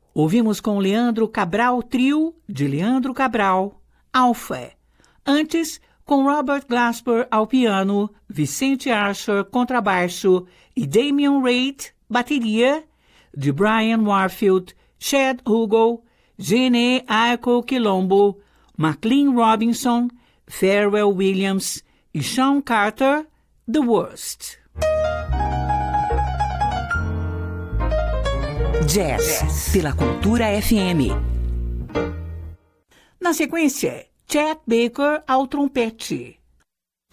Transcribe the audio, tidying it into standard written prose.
Ouvimos com Leandro Cabral Trio, de Leandro Cabral, Alpha. Antes, com Robert Glasper ao piano, Vicente Archer contrabaixo e Damian Reid bateria, de Brian Warfield, Chad Hugo, Gene Aiko Quilombo, McLean Robinson, Pharrell Williams e Sean Carter, The Worst. Jazz pela Cultura FM. Na sequência, Chet Baker ao trompete,